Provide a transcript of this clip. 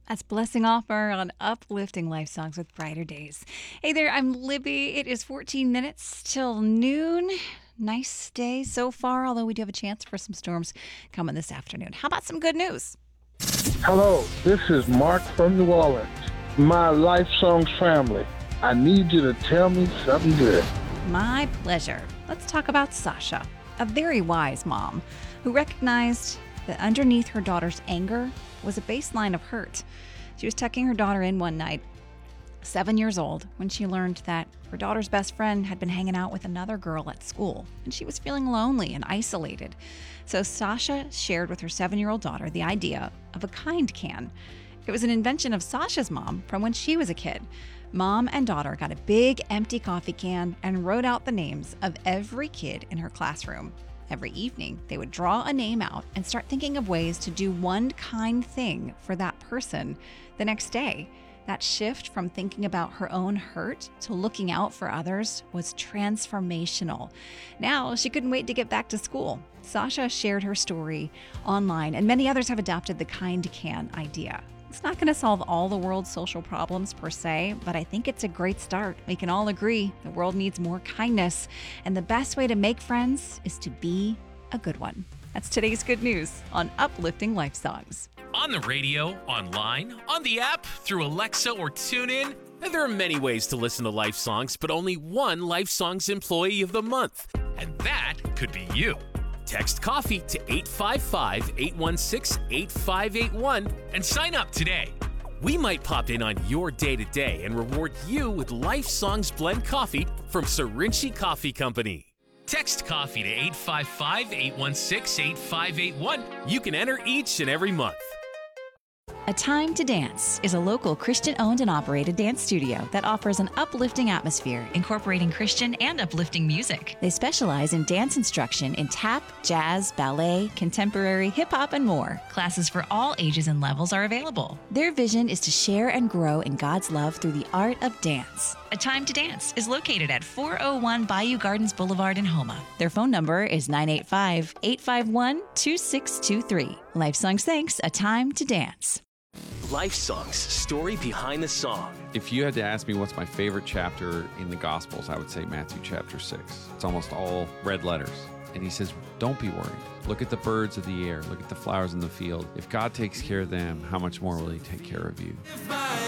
That's Blessing Offer on Uplifting Life Songs with Brighter Days. Hey there, I'm Libby. It is 14 minutes till noon. Nice day so far, although we do have a chance for some storms coming this afternoon. How about some good news? Hello, this is Mark from New Orleans. My Life Songs family, I need you to tell me something good. My pleasure. Let's talk about Sasha, a very wise mom who recognized that underneath her daughter's anger was a baseline of hurt. She was tucking her daughter in one night, 7 years old, when she learned that her daughter's best friend had been hanging out with another girl at school, and she was feeling lonely and isolated. So Sasha shared with her 7-year-old daughter the idea of a kind can. It was an invention of Sasha's mom from when she was a kid. Mom and daughter got a big empty coffee can and wrote out the names of every kid in her classroom. Every evening, they would draw a name out and start thinking of ways to do one kind thing for that person the next day. That shift from thinking about her own hurt to looking out for others was transformational. Now, she couldn't wait to get back to school. Sasha shared her story online, and many others have adopted the kind can idea. It's not going to solve all the world's social problems per se, but I think it's a great start. We can all agree the world needs more kindness, and the best way to make friends is to be a good one. That's today's good news on Uplifting Life Songs. On the radio, online, on the app, through Alexa or TuneIn. And there are many ways to listen to Life Songs, but only one Life Songs Employee of the Month. And that could be you. Text coffee to 855-816-8581 and sign up today. We might pop in on your day-to-day and reward you with Life Songs Blend Coffee from Sarinchi Coffee Company. Text coffee to 855-816-8581. You can enter each and every month. A Time to Dance is a local Christian-owned and operated dance studio that offers an uplifting atmosphere, incorporating Christian and uplifting music. They specialize in dance instruction in tap, jazz, ballet, contemporary, hip-hop, and more. Classes for all ages and levels are available. Their vision is to share and grow in God's love through the art of dance. A Time to Dance is located at 401 Bayou Gardens Boulevard in Houma. Their phone number is 985-851-2623. Life Songs thanks A Time to Dance. Life Songs, story behind the song. If you had to ask me what's my favorite chapter in the Gospels, I would say Matthew chapter 6. It's almost all red letters. And he says, don't be worried. Look at the birds of the air. Look at the flowers in the field. If God takes care of them, how much more will he take care of you?